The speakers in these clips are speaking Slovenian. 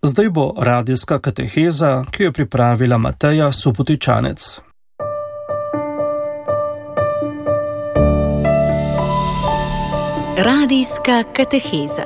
Zdaj bo radijska kateheza, ki jo pripravila Mateja Subotičanec. Radijska kateheza.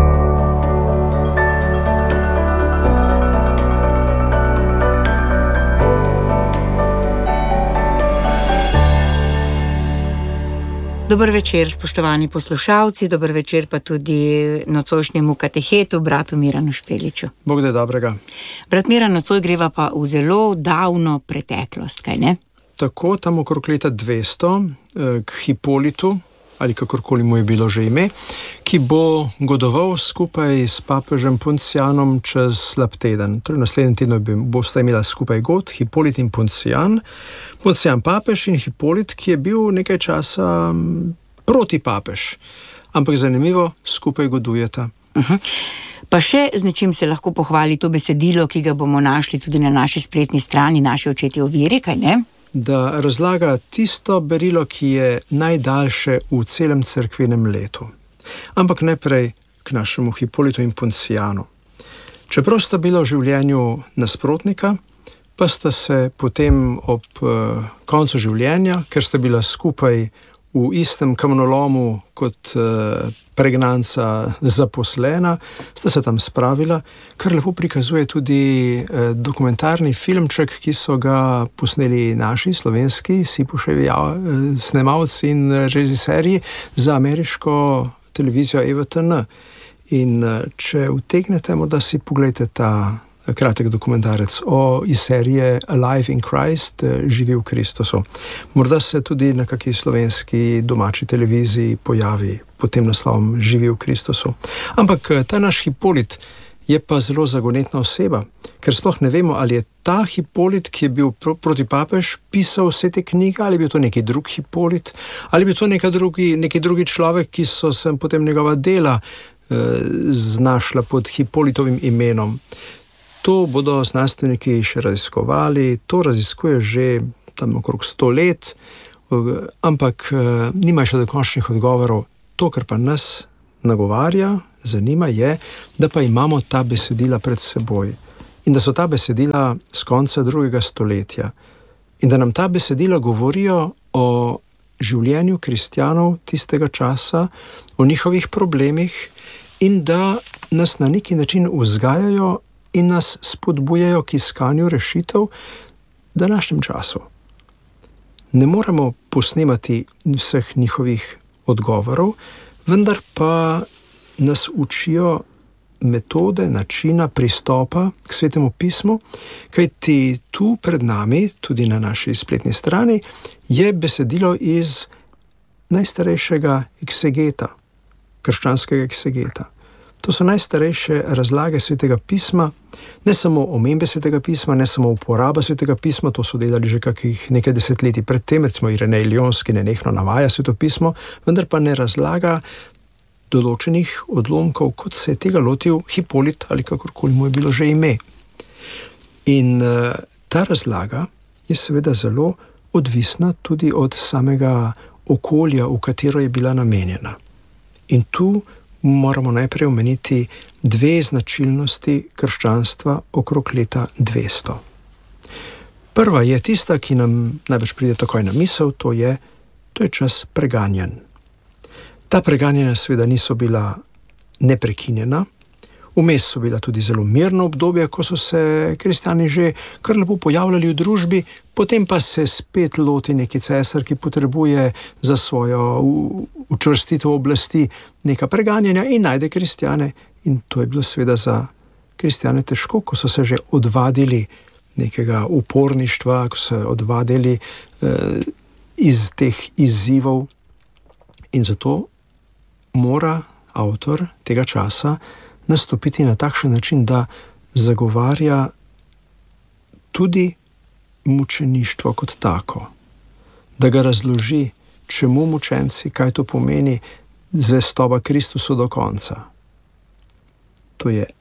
Dober večer, spoštovani poslušalci, dober večer pa tudi nocojšnjemu katehetu, bratu Miranu Špeliču. Bog da dobrega. Brat Miran, nocoj greva pa v zelo davno preteklost, kaj ne? Tako, tam okrog leta 200, k Hipolitu, ali kakorkoli mu je bilo že ime, ki bo godoval skupaj s papežem Poncijanom čez slab teden. Torej, naslednji teden bosta imela skupaj god, Hipolit in Poncijan. Poncijan papež in Hipolit, ki je bil nekaj časa proti papež. Ampak zanimivo, skupaj godujeta. Pa še z nečim se lahko pohvali to besedilo, ki ga bomo našli tudi na naši spletni strani, Naši očetje v veri, kaj ne? Da razlaga tisto berilo, ki je najdaljše v celem cerkvenem letu. Ampak najprej k našemu Hipolitu in Poncijanu. Čeprav sta bila v življenju nasprotnika, pa sta se potem ob koncu življenja, ker sta bila skupaj v istem kamnolomu kot pregnanca zaposlena, sta se tam spravila, kar lepo prikazuje tudi dokumentarni filmček, ki so ga posneli naši slovenski Sipuševi snemalci in režiserji za ameriško televizijo EWTN. In če utegnete, morda si pogledajte ta kratek dokumentarec iz serije Alive in Christ, živi v Kristusu. Morda se tudi na kakšni slovenski domači televiziji pojavi pod tem naslovom Živi v Kristusu. Ampak ta naš Hipolit je pa zelo zagonetna oseba, ker sploh ne vemo, ali je ta Hipolit, ki je bil proti papež, pisal vse te knjige, ali je bil to neki drug Hipolit, ali je bil to neki drugi človek, ki so se potem njegova dela znašla pod Hipolitovim imenom. To bodo znanstveniki še raziskovali, to raziskuje že tam okrog 100 let, ampak nima še dokončnih odgovorov. To, kar pa nas nagovarja, zanima je, da pa imamo ta besedila pred seboj in da so ta besedila z konca 2. stoletja in da nam ta besedila govorijo o življenju kristjanov tistega časa, o njihovih problemih in da nas na neki način vzgajajo in nas spodbujajo k iskanju rešitev v današnjem času. Ne moremo posnemati vseh njihovih odgovorov, vendar pa nas učijo metode, načina, pristopa k Svetemu pismu, kajti tu pred nami, tudi na naši spletni strani, je besedilo iz najstarejšega eksegeta, krščanskega eksegeta. To so najstarejše razlage Svetega pisma, ne samo omembe Svetega pisma, ne samo uporaba Svetega pisma, to so delali že kakih nekaj desetletij predtem, recimo Irenej Lionski nenehno navaja Sveto pismo, vendar pa ne razlaga določenih odlomkov, kot se je tega lotil Hipolit ali kakorkoli mu je bilo že ime. In ta razlaga je seveda zelo odvisna tudi od samega okolja, v katero je bila namenjena. In tu moramo najprej omeniti dve značilnosti krščanstva okrog leta 200. Prva je tista, ki nam najbrž pride takoj na misel, to je čas preganjanj. Ta preganjanja seveda niso bila neprekinjena, vmes so bila tudi zelo mirna obdobja, ko so se kristjani že kar lepo pojavljali v družbi, potem pa se spet loti neki cesar, ki potrebuje za svojo učvrstitev oblasti neka preganjanja in najde kristjane. In to je bilo seveda za kristjane težko, ko so se že odvadili nekega uporništva, ko so se odvadili iz teh izzivov. In zato mora avtor tega časa nastopiti na takšen način, da zagovarja tudi mučeništvo kot tako. Da ga razloži, čemu mučenci, kaj to pomeni zvestoba Kristusu do konca. To je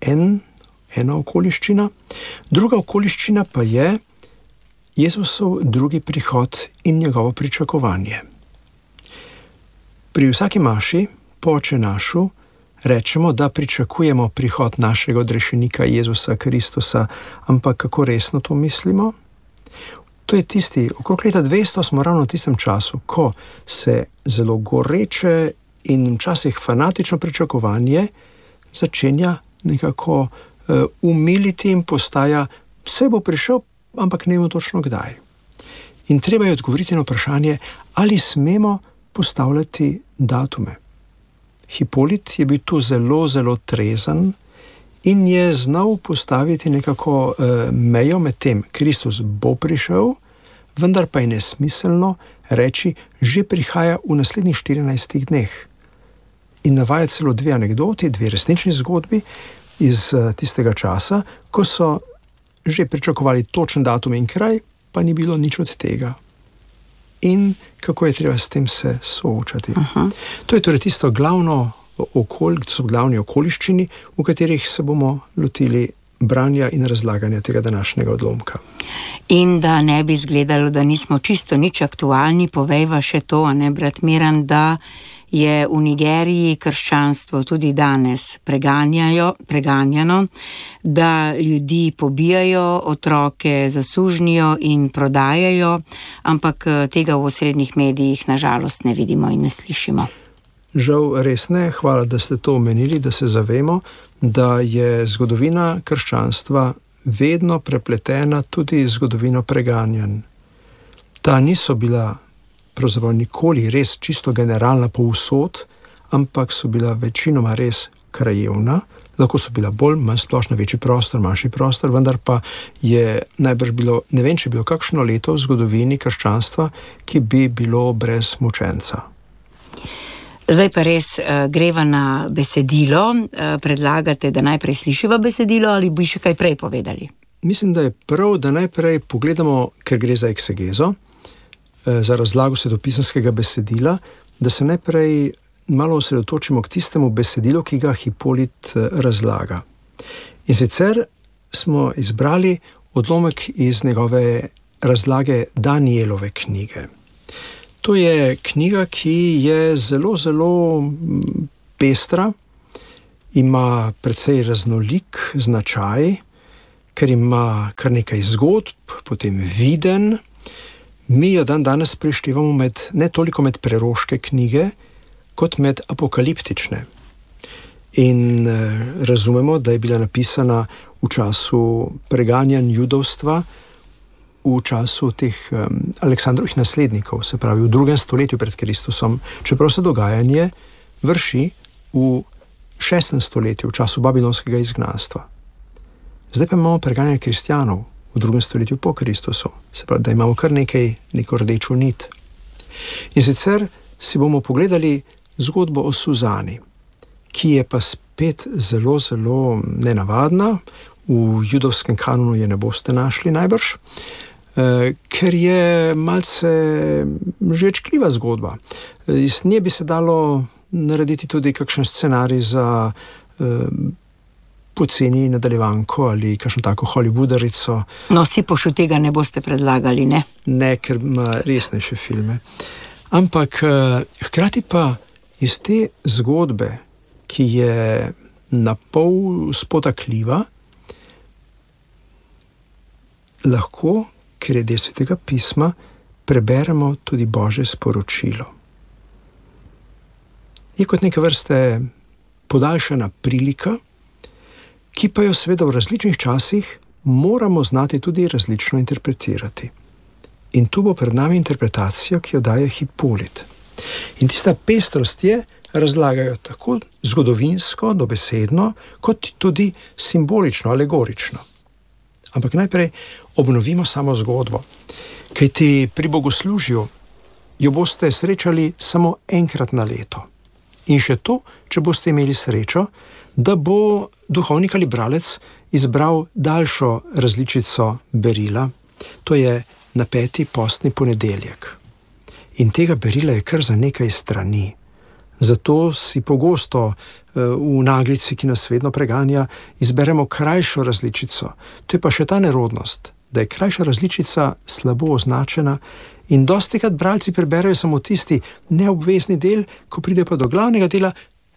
ena okoliščina. Druga okoliščina pa je Jezusov drugi prihod in njegovo pričakovanje. Pri vsaki maši po Oče našu rečemo, da pričakujemo prihod našega odrešenika Jezusa Kristusa, ampak kako resno to mislimo? To je tisti, okrog leta 200 smo ravno v tistem času, ko se zelo goreče in včasih fanatično pričakovanje začenja nekako umiliti in postaja, vse bo prišel, ampak ne vemo točno kdaj. In treba je odgovoriti na vprašanje, ali smemo postavljati datume. Hipolit je bil tu zelo, zelo trezen in je znal postaviti nekako mejo med tem, Kristus bo prišel, vendar pa je nesmiselno reči, že prihaja v naslednjih 14 dneh. In navaja celo dve anekdoti, dve resnični zgodbi iz tistega časa, ko so že pričakovali točen datum in kraj, pa ni bilo nič od tega. In kako je treba s tem se soočati. Aha. To je torej tisto glavno to so glavni okoliščini, v katerih se bomo lotili branja in razlaganja tega današnjega odlomka. In da ne bi izgledalo, da nismo čisto nič aktualni, povejva še to, a ne, brat Miran, da je v Nigeriji krščanstvo tudi danes preganjano, da ljudi pobijajo, otroke zasužnijo in prodajajo, ampak tega v osrednjih medijih nažalost ne vidimo in ne slišimo. Žal res ne, hvala, da ste to omenili, da se zavemo, da je zgodovina krščanstva vedno prepletena tudi zgodovino preganjanj. Ta niso bila pravzaprav nikoli res čisto generalna povsod, ampak so bila večinoma res krajevna, lahko so bila bolj, manj splošna, večji prostor, manjši prostor, vendar pa je najbrž bilo, ne vem, če je bilo kakšno leto v zgodovini krščanstva, ki bi bilo brez mučenca. Zdaj pa res greva na besedilo, predlagate, da najprej slišiva besedilo ali bi še kaj prej povedali? Mislim, da je prav, da najprej pogledamo, ker gre za eksegezo, za razlago svetopisemskega besedila, da se najprej malo osredotočimo k tistemu besedilu, ki ga Hipolit razlaga. In sicer smo izbrali odlomek iz njegove razlage Danielove knjige. To je knjiga, ki je zelo, zelo pestra, ima precej raznolik značaj, ker ima kar nekaj zgodb, potem viden. Mi jo danes prištevamo ne toliko med preroške knjige, kot med apokaliptične. In razumemo, da je bila napisana v času preganjanj judovstva, v času teh Aleksandrovih naslednikov, se pravi v 2. stoletju pred Kristusom, čeprav se dogajanje vrši v 6. stoletju, v času babilonskega izgnanstva. Zdaj pa imamo preganjanje kristjanov v 2. stoletju po Kristusu, se pravi, da imamo kar neko rdečo nit. In sicer si bomo pogledali zgodbo o Suzani, ki je pa spet zelo, zelo nenavadna, v judovskem kanonu je ne boste našli najbrž, ker je malce že čkljiva zgodba. Iz nje bi se dalo narediti tudi kakšen scenarij za poceni nadaljevanko ali kakšno tako hollywoodarico. No, si pošu tega ne boste predlagali, ne? Ne, ker ima resnejše filme. Ampak hkrati pa iz te zgodbe, ki je na pol spotakljiva, lahko, ker je del Svetega pisma, preberemo tudi Božje sporočilo. Je kot neke vrste podaljšana prilika, ki pa jo seveda v različnih časih moramo znati tudi različno interpretirati. In tu bo pred nami interpretacija, ki jo daje Hipolit. In tista pestrost je, razlagajo tako zgodovinsko, dobesedno, kot tudi simbolično, alegorično. Ampak najprej obnovimo samo zgodbo, kajti pri bogoslužju jo boste srečali samo enkrat na leto. In še to, če boste imeli srečo, da bo duhovnik ali bralec izbral daljšo različico berila, to je na 5. postni ponedeljek. In tega berila je kar za nekaj strani. Zato si pogosto v naglici, ki nas vedno preganja, izberemo krajšo različico. To je pa še ta nerodnost, da je krajša različica slabo označena in dostikrat bralci preberejo samo tisti neobvezni del, ko pride pa do glavnega dela,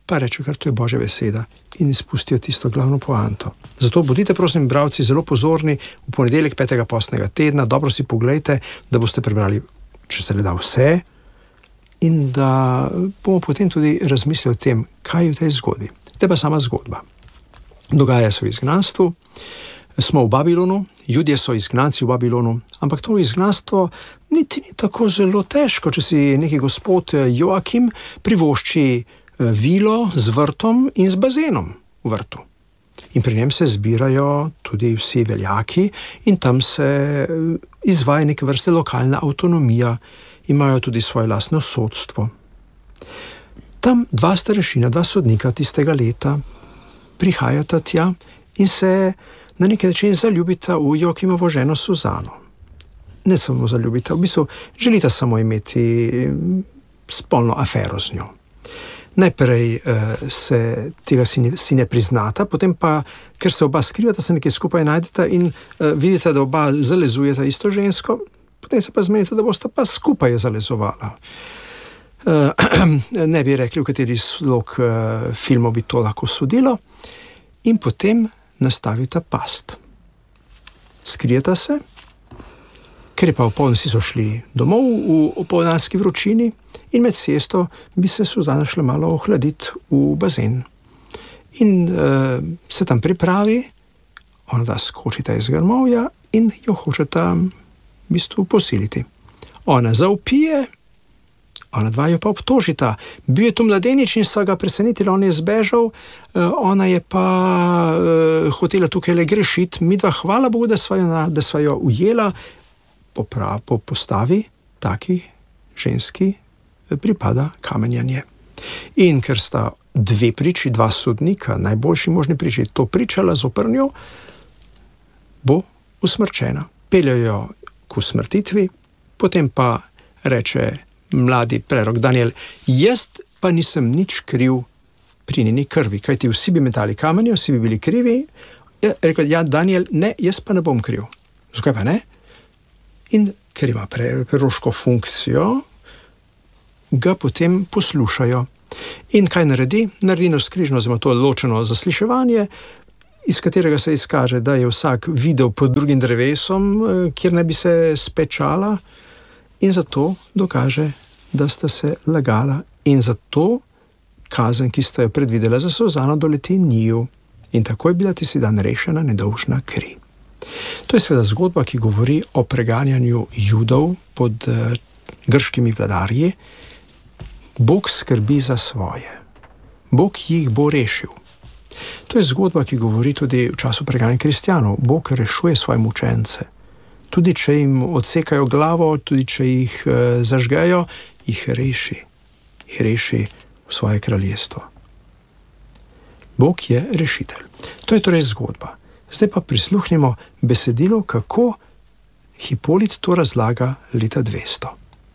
pa reče, kar to je Božja beseda in izpustijo tisto glavno poanto. Zato bodite, prosim, bralci, zelo pozorni v ponedeljek 5. postnega tedna, dobro si poglejte, da boste prebrali, če se le da, vse in da bomo potem tudi razmislili o tem, kaj je v tej zgodbi. To je pa sama zgodba. Dogaja se v izgnanstvu, smo v Babilonu, Judje so izgnanci v Babilonu, ampak to izgnanstvo niti ni tako zelo težko, če si neki gospod Joakim privošči vilo z vrtom in z bazenom v vrtu. In pri njem se zbirajo tudi vsi veljaki in tam se izvaja neke vrste lokalna avtonomija, imajo tudi svoje lastno sodstvo. Tam 2 starešina, 2 sodnika tistega leta prihajata tja in se na neki način zaljubita v Joakimovo ženo Suzano. Ne samo zaljubita, v bistvu želita samo imeti spolno afero z njo. Najprej se tega si ne priznata, potem pa, ker se oba skrivata, se nekaj skupaj najdeta in vidite, da oba zalezujeta isto žensko, potem se pa zmenite, da boste pa skupaj zalezovala. Ne bi rekli, v kateri slog filmov bi to lahko sodilo, in potem nastavita past. Skrijeta se, ker je pa opolnoči so šli domov v opoldanski vročini in med siesto bi se Suzana šla malo ohladiti v bazen. In se tam pripravi, ona da skočita iz grmovja in jo hočeta v bistvu posiliti. Ona zaupije, ona dva jo pa obtožita. Bil je tu mladenič in so ga presenetili, on je zbežal, ona je pa hotela tukaj le grešiti. Midva, hvala Bogu, da sva jo ujela. Po postavi taki ženski pripada kamenjanje. In ker sta 2 priči, 2 sodnika, najboljši možni priči, to pričala zoper njo, bo usmrčena. Peljajo k usmrtitvi, potem pa reče mladi prerok Daniel, jaz pa nisem nič kriv pri njeni krvi, kajti vsi bi metali kamenje, vsi bi bili krivi. Rekel, ja, Daniel, ne, jaz pa ne bom kriv. Zakaj pa ne? In ker ima preroško funkcijo, ga potem poslušajo. In kaj naredi? Naredi navzkrižno, oziroma to ločeno zasliševanje, iz katerega se izkaže, da je vsak videl pod drugim drevesom, kjer ne bi se spečala, in zato dokaže, da sta se lagala. In zato kazen, ki sta jo predvidela za Suzano, doleti njiju. In tako je bila tisti dan rešena nedolžna kri. To je seveda zgodba, ki govori o preganjanju Judov pod grškimi vladarji. Bog skrbi za svoje. Bog jih bo rešil. To je zgodba, ki govori tudi v času preganjanja kristjanov. Bog rešuje svoje mučence. Tudi če jim odsekajo glavo, tudi če jih zažgejo, jih reši. Jih reši v svoje kraljestvo. Bog je rešitelj. To je torej zgodba. Zdaj pa prisluhnimo besedilo, kako Hipolit to razlaga leta 200.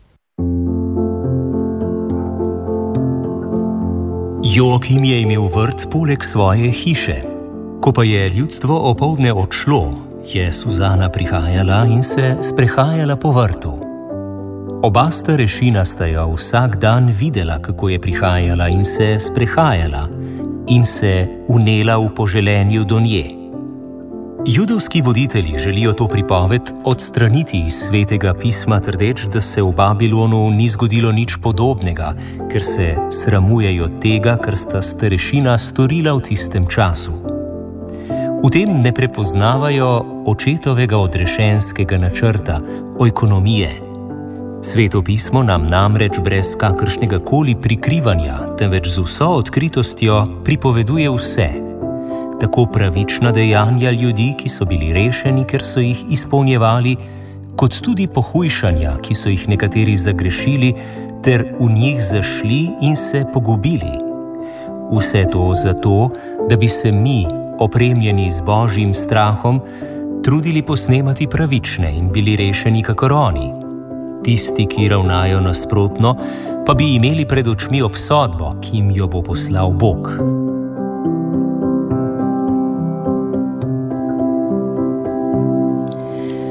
Joakim je imel vrt poleg svoje hiše. Ko pa je ljudstvo opoldne odšlo, je Suzana prihajala in se sprehajala po vrtu. Oba starešina sta jo vsak dan videla, kako je prihajala in se sprehajala in se unela v poželenju do nje. Judovski voditelji želijo to pripoved odstraniti iz svetega pisma, trdeč, da se v Babilonu ni zgodilo nič podobnega, ker se sramujejo tega, kar sta starešina storila v tistem času. V tem ne prepoznavajo očetovega odrešenskega načrta, oikonomije. Sveto pismo nam namreč brez kakršnega koli prikrivanja, temveč z vso odkritostjo pripoveduje vse. Tako pravična dejanja ljudi, ki so bili rešeni, ker so jih izpolnjevali, kot tudi pohujšanja, ki so jih nekateri zagrešili, ter v njih zašli in se pogubili. Vse to zato, da bi se mi, opremljeni z Božjim strahom, trudili posnemati pravične in bili rešeni kakor oni. Tisti, ki ravnajo nasprotno, pa bi imeli pred očmi obsodbo, ki jim jo bo poslal Bog.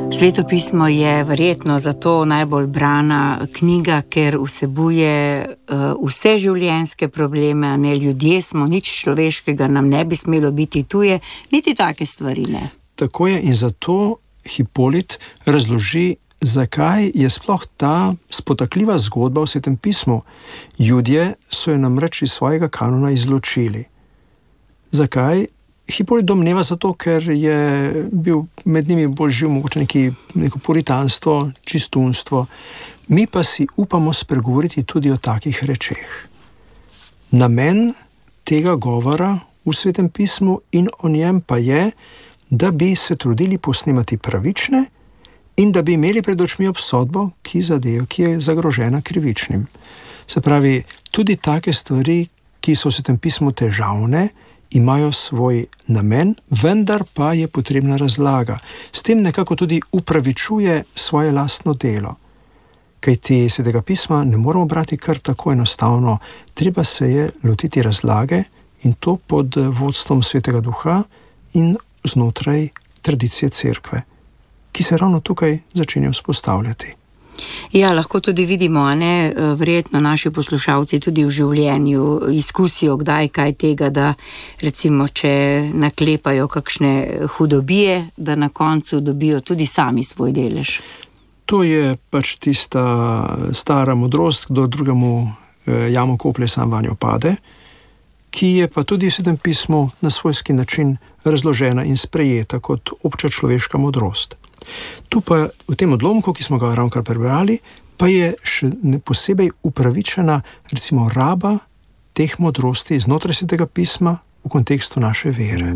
Sveto pismo je verjetno zato najbolj brana knjiga, ker vsebuje vse življenjske probleme, a ne, ljudje smo, nič človeškega nam ne bi smelo biti tuje, niti take stvari ne. Tako je, in zato Hipolit razloži, zakaj je sploh ta spotakljiva zgodba v Svetem pismu. Judje so jo namreč iz svojega kanona izločili. Zakaj? Hipolit domneva zato, ker je bil med njimi bolj živ mogoče neko puritanstvo, čistunstvo. Mi pa si upamo spregovoriti tudi o takih rečeh. Namen tega govora v Svetem pismu in o njem pa je, da bi se trudili posnemati pravične in da bi imeli pred očmi obsodbo, ki je zagrožena krivičnim. Se pravi, tudi take stvari, ki so v Svetem pismu težavne, imajo svoj namen, vendar pa je potrebna razlaga. S tem nekako tudi upravičuje svoje lastno delo. Kajti Svetega pisma ne moramo brati kar tako enostavno, treba se je lotiti razlage in to pod vodstvom Svetega Duha in znotraj tradicije cerkve, ki se ravno tukaj začenja vzpostavljati. Ja, lahko tudi vidimo, a ne, verjetno naši poslušalci tudi v življenju izkusijo kdaj kaj tega, da recimo, če naklepajo kakšne hudobije, da na koncu dobijo tudi sami svoj delež. To je pač tista stara modrost, kdo drugemu jamo koplje, sam vanjo pade, ki je pa tudi v Svetem pismu na svojski način razložena in sprejeta kot obča človeška modrost. Tu pa v tem odlomku, ki smo ga ravnokar prebrali, pa je še posebej upravičena recimo raba teh modrosti znotraj Svetega pisma v kontekstu naše vere.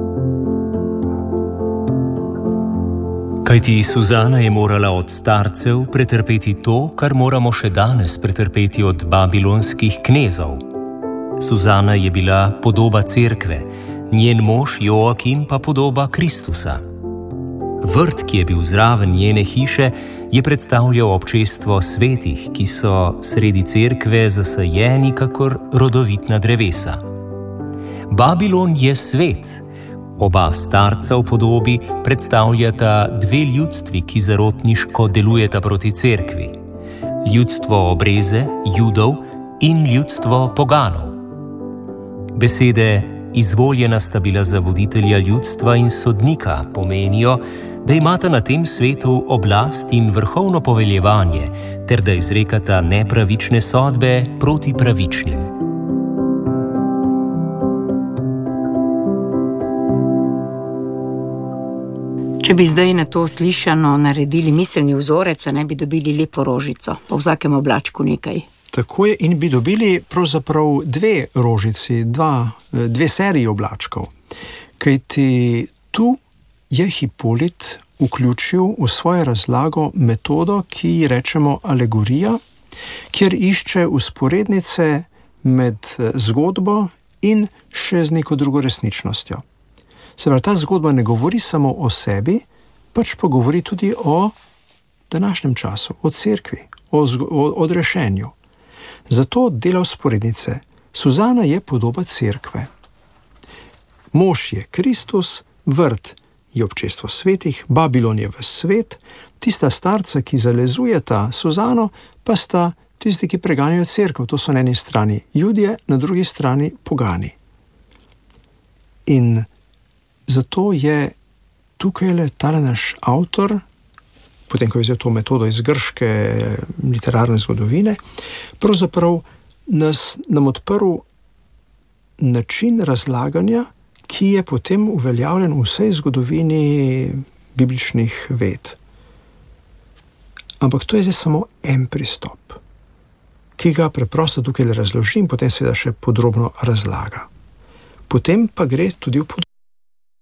Kajti Suzana je morala od starcev pretrpeti to, kar moramo še danes pretrpeti od babilonskih knezov. Suzana je bila podoba cerkve, njen mož Joakim pa podoba Kristusa. Vrt, ki je bil zraven njene hiše, je predstavljal občestvo svetih, ki so sredi cerkve zasajeni kakor rodovitna drevesa. Babilon je svet. Oba starca v podobi predstavljata dve ljudstvi, ki zarotniško delujeta proti cerkvi. Ljudstvo obreze, Judov, in ljudstvo poganov. Besede izvoljena sta bila za voditelja ljudstva in sodnika pomenijo, da imata na tem svetu oblast in vrhovno poveljevanje, ter da izrekata nepravične sodbe proti pravičnim. Če bi zdaj na to slišano naredili miselni vzorec, ne bi dobili lepo rožico, po vsakem oblačku nekaj. Tako je, in bi dobili pravzaprav dve rožici, dve seriji oblačkov. Kajti tu je Hipolit vključil v svojo razlago metodo, ki ji rečemo alegorija, kjer išče vzporednice med zgodbo in še z neko drugo resničnostjo. Se pravi, ta zgodba ne govori samo o sebi, pač pa govori tudi o današnjem času, o cerkvi, o odrešenju. Zato dela vzporednice. Suzana je podoba cerkve. Mož je Kristus, vrt je občestvo svetih, Babilon je ves svet, tista starca, ki zalezujeta Suzano, pa sta tisti, ki preganjajo cerkev. To so na eni strani Judje, na drugi strani pogani. In zato je tukaj tale naš avtor, potem ko je vzel to metodo iz grške literarne zgodovine, pravzaprav nam odprl način razlaganja, ki je potem uveljavljen v vsej zgodovini bibličnih ved. Ampak to je zdaj samo en pristop, ki ga preprosto tukaj razložim, potem seveda še podrobno razlaga. Potem pa gre tudi v podrobnosti.